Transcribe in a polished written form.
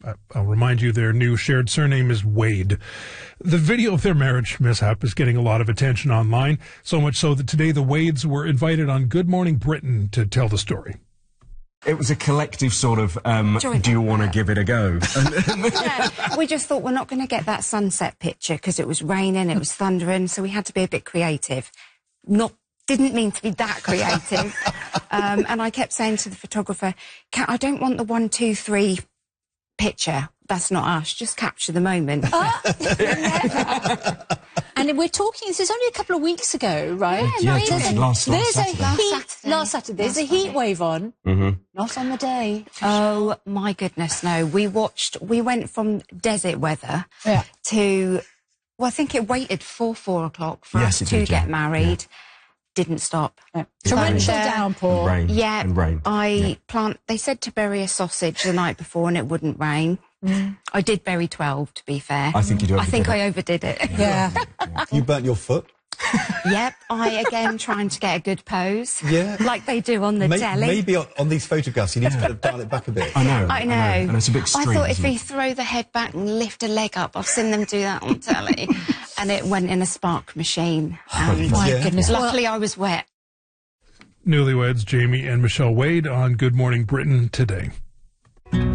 I'll remind you their new shared surname is Wade. The video of their marriage mishap is getting a lot of attention online, so much so that today the Wades were invited on Good Morning Britain to tell the story. It was a collective sort of, do you want to give it a go? Yeah, we just thought we're not going to get that sunset picture because it was raining, it was thundering, so we had to be a bit creative. Didn't mean to be that creative. And I kept saying to the photographer, I don't want the 1, 2, 3 picture. That's not us. Just capture the moment. And we're talking, this is only a couple of weeks ago, right? Yeah, last Saturday. There's a heat wave on. Not on the day. Oh, my goodness, no. We went from desert weather to, well, I think it waited 4 o'clock for us to get married. Yeah. Didn't stop. Torrential downpour. And rain. They said to bury a sausage the night before and it wouldn't rain. I did bury 12, to be fair. I think I overdid it. Yeah. You burnt your foot? Yep, again trying to get a good pose. Yeah. Like they do on the telly. Maybe on these photographs you need to kind of dial it back a bit. I know. And it's a bit extreme. I thought if we throw the head back and lift a leg up, I've seen them do that on telly. And it went in a spark machine. My goodness. Luckily I was wet. Newlyweds Jamie and Michelle Wade on Good Morning Britain today.